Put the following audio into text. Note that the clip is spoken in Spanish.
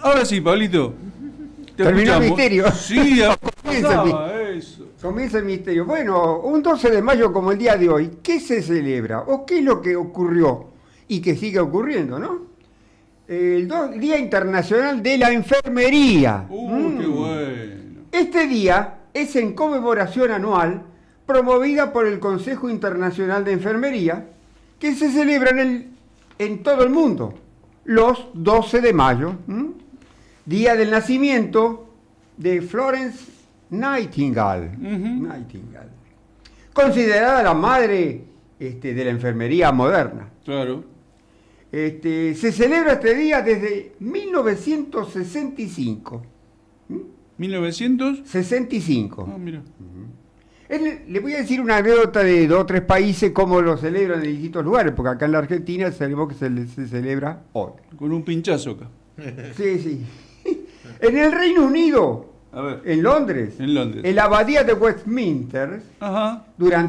Ahora sí, Pablito. Terminó el misterio. Sí, Comienza eso. Comienza el misterio. Bueno, un 12 de mayo como el día de hoy, ¿qué se celebra? ¿O qué es lo que ocurrió? Y que sigue ocurriendo, ¿no? Día Internacional de la Enfermería. Qué bueno. Este día es en conmemoración anual promovida por el Consejo Internacional de Enfermería, que se celebra en todo el mundo, los 12 de mayo, día del nacimiento de Florence Nightingale, considerada la madre de la enfermería moderna. Claro. Se celebra este día desde 1965. 1965. Ah, mira. Le voy a decir una anécdota de 2 o 3 países cómo lo celebran en distintos lugares, porque acá en la Argentina sabemos que se celebra hoy. Con un pinchazo acá. Sí, sí. En el Reino Unido, A ver. en Londres, En Londres. en la abadía de Westminster, Ajá. durante